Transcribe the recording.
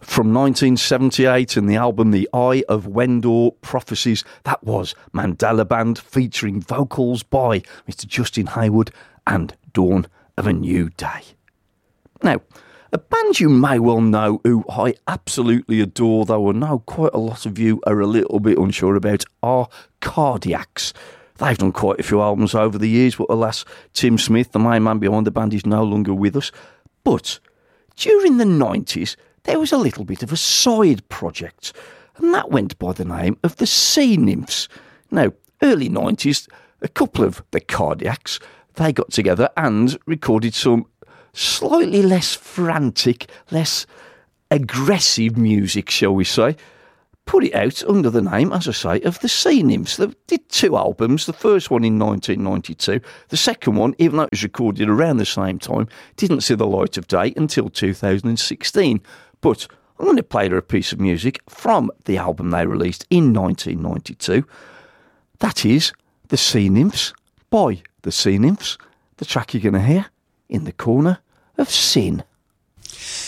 From 1978 and the album The Eye of Wendor Prophecies, that was Mandela Band featuring vocals by Mr. Justin Hayward and Dawn of a New Day. Now, a band you may well know who I absolutely adore, though I know quite a lot of you are a little bit unsure about, are Cardiacs. They've done quite a few albums over the years, but alas, Tim Smith, the main man behind the band, is no longer with us. But during the 90s, there was a little bit of a side project, and that went by the name of the Sea Nymphs. Now, early 90s, a couple of the Cardiacs, they got together and recorded some slightly less frantic, less aggressive music, shall we say. Put it out under the name, as I say, of the Sea Nymphs. They did 2 albums, the first one in 1992. The second one, even though it was recorded around the same time, didn't see the light of day until 2016. But I'm going to play her a piece of music from the album they released in 1992. That is The Sea Nymphs by The Sea Nymphs. The track you're going to hear, In the Corner of Sin.